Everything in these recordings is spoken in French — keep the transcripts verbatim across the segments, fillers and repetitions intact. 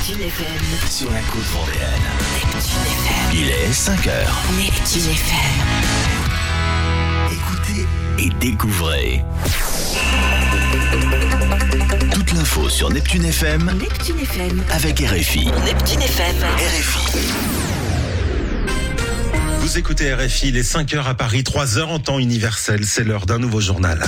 Neptune F M. Sur la côte vendéenne. Neptune F M. Il est cinq heures. Neptune F M. Écoutez et découvrez. Toute l'info sur Neptune F M. Neptune F M. Avec R F I. Neptune F M. R F I. Vous écoutez R F I, les cinq heures à Paris, trois heures en temps universel. C'est l'heure d'un nouveau journal.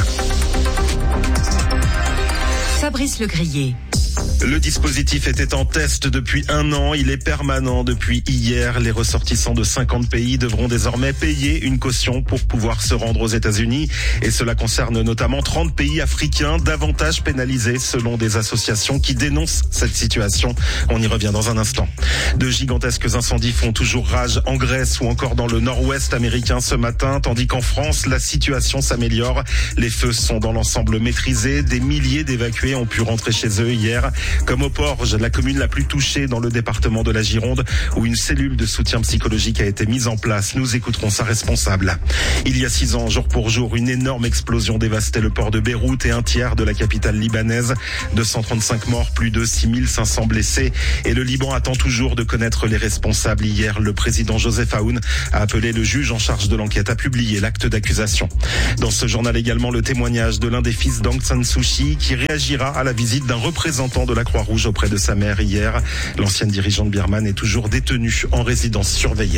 Fabrice Legrier. Le dispositif était en test depuis un an, il est permanent depuis hier. Les ressortissants de cinquante pays devront désormais payer une caution pour pouvoir se rendre aux États-Unis. Et cela concerne notamment trente pays africains, davantage pénalisés selon des associations qui dénoncent cette situation. On y revient dans un instant. De gigantesques incendies font toujours rage en Grèce ou encore dans le nord-ouest américain ce matin, tandis qu'en France, la situation s'améliore. Les feux sont dans l'ensemble maîtrisés. Des milliers d'évacués ont pu rentrer chez eux hier. Comme au Porge, la commune la plus touchée dans le département de la Gironde, où une cellule de soutien psychologique a été mise en place. Nous écouterons sa responsable. Il y a six ans, jour pour jour, une énorme explosion dévastait le port de Beyrouth et un tiers de la capitale libanaise. deux cent trente-cinq morts, plus de six mille cinq cents blessés. Et le Liban attend toujours de connaître les responsables. Hier, le président Joseph Aoun a appelé le juge en charge de l'enquête à publier l'acte d'accusation. Dans ce journal également, le témoignage de l'un des fils d'Aung San Suu Kyi qui réagira à la visite d'un représentant de la Croix-Rouge auprès de sa mère hier. L'ancienne dirigeante birmane est toujours détenue en résidence surveillée.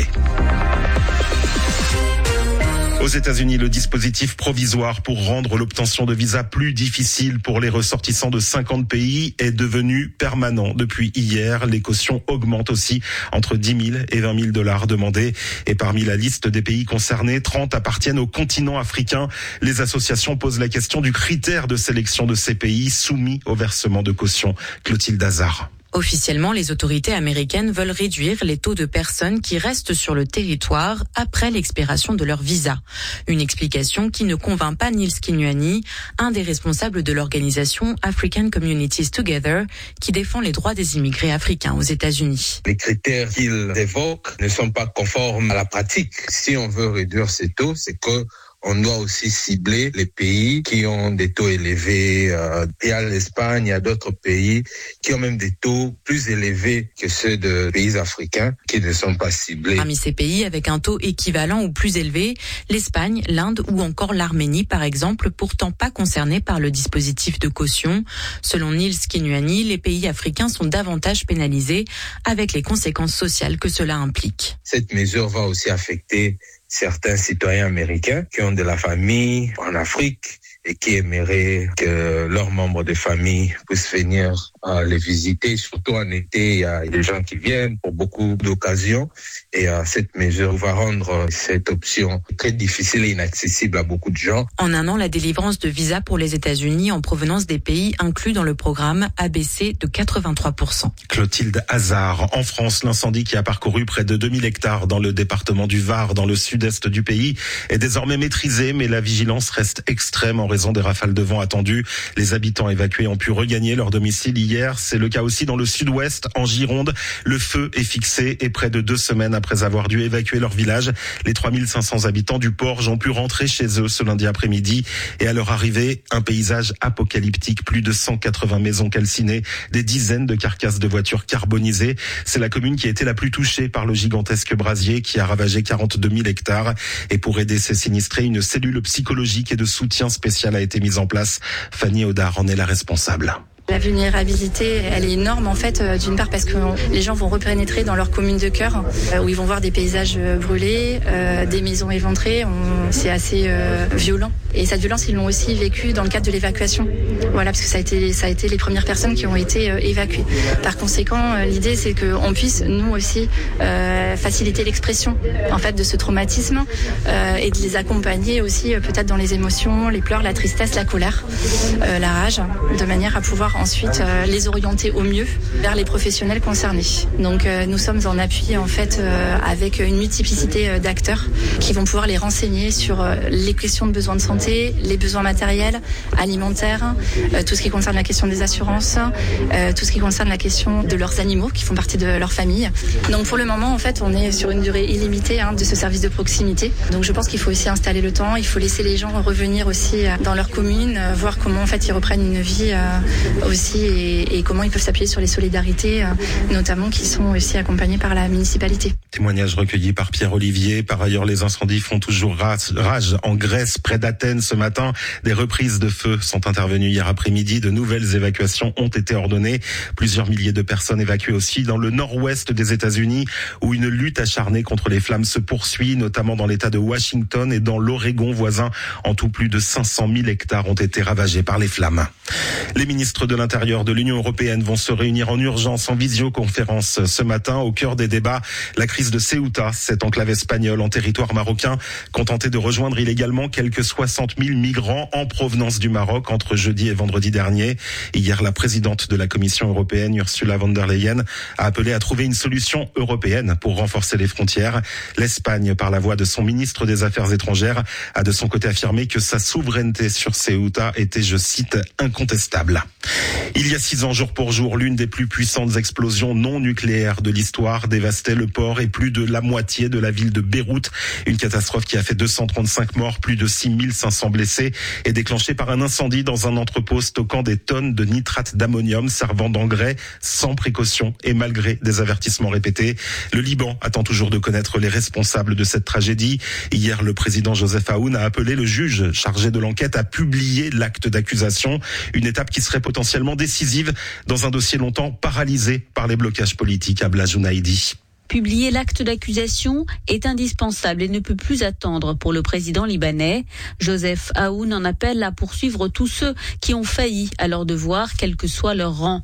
Aux États-Unis, le dispositif provisoire pour rendre l'obtention de visa plus difficile pour les ressortissants de cinquante pays est devenu permanent depuis hier. Les cautions augmentent aussi entre dix mille et vingt mille dollars demandés. Et parmi la liste des pays concernés, trente appartiennent au continent africain. Les associations posent la question du critère de sélection de ces pays soumis au versement de caution. Clotilde Hazard. Officiellement, les autorités américaines veulent réduire les taux de personnes qui restent sur le territoire après l'expiration de leur visa. Une explication qui ne convainc pas Nils Kinuani, un des responsables de l'organisation African Communities Together, qui défend les droits des immigrés africains aux États-Unis. Les critères qu'ils évoquent ne sont pas conformes à la pratique. Si on veut réduire ces taux, c'est que on doit aussi cibler les pays qui ont des taux élevés. Euh, il y a l'Espagne, il y a d'autres pays qui ont même des taux plus élevés que ceux de pays africains qui ne sont pas ciblés. Parmi ces pays avec un taux équivalent ou plus élevé, l'Espagne, l'Inde ou encore l'Arménie par exemple, pourtant pas concernés par le dispositif de caution. Selon Nils Kinuani, les pays africains sont davantage pénalisés avec les conséquences sociales que cela implique. Cette mesure va aussi affecter certains citoyens américains qui ont de la famille en Afrique et qui aimeraient que leurs membres de famille puissent venir euh, les visiter. Surtout en été, il y a des gens qui viennent pour beaucoup d'occasions. Et euh, cette mesure va rendre cette option très difficile et inaccessible à beaucoup de gens. En un an, la délivrance de visas pour les États-Unis en provenance des pays inclus dans le programme a baissé de quatre-vingt-trois pour cent. Clotilde Hazard. En France, l'incendie qui a parcouru près de deux mille hectares dans le département du Var, dans le sud-est du pays, est désormais maîtrisé, mais la vigilance reste extrême en raison des rafales de vent attendues. Les habitants évacués ont pu regagner leur domicile hier. C'est le cas aussi dans le sud-ouest, en Gironde. Le feu est fixé et près de deux semaines après avoir dû évacuer leur village, les trois mille cinq cents habitants du Porge ont pu rentrer chez eux ce lundi après-midi. Et à leur arrivée, un paysage apocalyptique. Plus de cent quatre-vingts maisons calcinées, des dizaines de carcasses de voitures carbonisées. C'est la commune qui a été la plus touchée par le gigantesque brasier qui a ravagé quarante-deux mille hectares. Et pour aider ces sinistrés, une cellule psychologique et de soutien spécial a été mise en place. Fanny Audard en est la responsable. La vulnérabilité, elle est énorme en fait, d'une part parce que les gens vont repénétrer dans leur commune de cœur, où ils vont voir des paysages brûlés, euh, des maisons éventrées. On... C'est assez euh, violent. Et cette violence, ils l'ont aussi vécue dans le cadre de l'évacuation. Voilà, parce que ça a été, ça a été les premières personnes qui ont été euh, évacuées. Par conséquent, euh, l'idée, c'est qu'on puisse, nous aussi, euh, faciliter l'expression en fait de ce traumatisme euh, et de les accompagner aussi euh, peut-être dans les émotions, les pleurs, la tristesse, la colère, euh, la rage, de manière à pouvoir ensuite euh, les orienter au mieux vers les professionnels concernés. Donc euh, nous sommes en appui en fait euh, avec une multiplicité euh, d'acteurs qui vont pouvoir les renseigner sur euh, les questions de besoins de santé, les besoins matériels, alimentaires, euh, tout ce qui concerne la question des assurances, euh, tout ce qui concerne la question de leurs animaux qui font partie de leur famille. Donc pour le moment en fait on est sur une durée illimitée hein, de ce service de proximité. Donc je pense qu'il faut aussi installer le temps, il faut laisser les gens revenir aussi dans leur commune, euh, voir comment en fait ils reprennent une vie euh, aussi et, et comment ils peuvent s'appuyer sur les solidarités, euh, notamment qui sont aussi accompagnées par la municipalité. Témoignage recueilli par Pierre Olivier. Par ailleurs, les incendies font toujours rage en Grèce, près d'Athènes ce matin. Des reprises de feu sont intervenues hier après-midi. De nouvelles évacuations ont été ordonnées. Plusieurs milliers de personnes évacuées aussi dans le nord-ouest des États-Unis, où une lutte acharnée contre les flammes se poursuit, notamment dans l'État de Washington et dans l'Oregon voisin. En tout, plus de cinq cent mille hectares ont été ravagés par les flammes. Les ministres de l'Intérieur de l'Union européenne vont se réunir en urgence en visioconférence ce matin. Au cœur des débats, la crise de Ceuta, cette enclave espagnole en territoire marocain, contenté de rejoindre illégalement quelques soixante mille migrants en provenance du Maroc entre jeudi et vendredi dernier. Hier, la présidente de la Commission européenne, Ursula von der Leyen, a appelé à trouver une solution européenne pour renforcer les frontières. L'Espagne, par la voix de son ministre des Affaires étrangères, a de son côté affirmé que sa souveraineté sur Ceuta était, je cite, incontestable. Il y a six ans, jour pour jour, l'une des plus puissantes explosions non nucléaires de l'histoire dévastait le port et plus de la moitié de la ville de Beyrouth. Une catastrophe qui a fait deux cent trente-cinq morts, plus de six mille cinq cents blessés et déclenchée par un incendie dans un entrepôt stockant des tonnes de nitrate d'ammonium servant d'engrais sans précaution et malgré des avertissements répétés. Le Liban attend toujours de connaître les responsables de cette tragédie. Hier, le président Joseph Aoun a appelé le juge chargé de l'enquête à publier l'acte d'accusation. Une étape qui serait potentiellement décisive dans un dossier longtemps paralysé par les blocages politiques à Blajunaïdi. Publier l'acte d'accusation est indispensable et ne peut plus attendre pour le président libanais. Joseph Aoun en appelle à poursuivre tous ceux qui ont failli à leur devoir, quel que soit leur rang.